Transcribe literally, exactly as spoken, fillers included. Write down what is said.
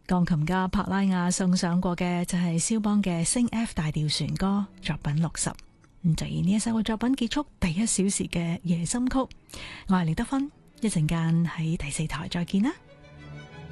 鋼琴家帕拉雅送上過嘅就係肖邦嘅升 F 大調旋歌作品六十，咁就以呢一首嘅作品結束第一小時嘅夜深曲。我係李德芬，一陣間喺第四台再見啦。